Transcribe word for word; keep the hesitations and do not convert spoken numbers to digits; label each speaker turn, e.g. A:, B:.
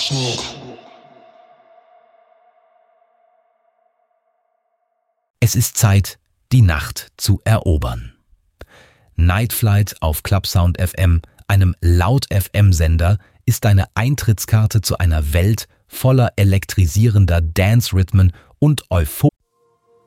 A: Es ist Zeit, die Nacht zu erobern. Night Flight auf Clubsound F M, einem Laut-F M-Sender, ist deine Eintrittskarte zu einer Welt voller elektrisierender Dance-Rhythmen und Euphorie.